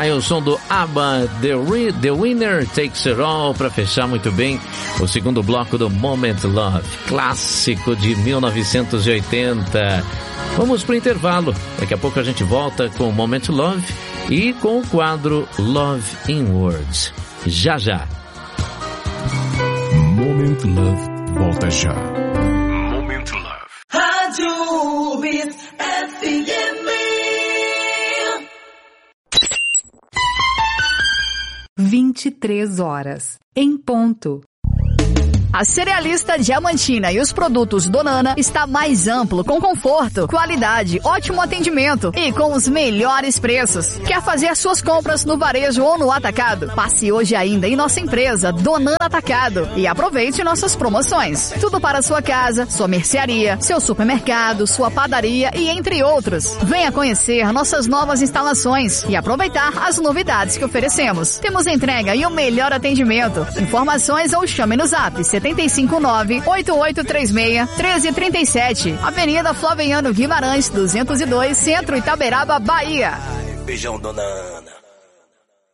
Aí o som do ABBA, The Winner Takes It All, para fechar muito bem o segundo bloco do Moment Love, clássico de 1980. Vamos pro intervalo. Daqui a pouco a gente volta com o Moment Love e com o quadro Love in Words. Já já. Moment Love volta já. Moment Love. Rádio UBS FM. 23 horas, em ponto. A Cerealista Diamantina e os produtos Donana está mais amplo, com conforto, qualidade, ótimo atendimento e com os melhores preços. Quer fazer suas compras no varejo ou no atacado? Passe hoje ainda em nossa empresa Donana Atacado e aproveite nossas promoções. Tudo para sua casa, sua mercearia, seu supermercado, sua padaria e entre outros. Venha conhecer nossas novas instalações e aproveitar as novidades que oferecemos. Temos entrega e o melhor atendimento. Informações ou chame no zap 759-8836-1337. Avenida Flaviano Guimarães, 202, Centro Itaberaba, Bahia. Beijão, dona Ana.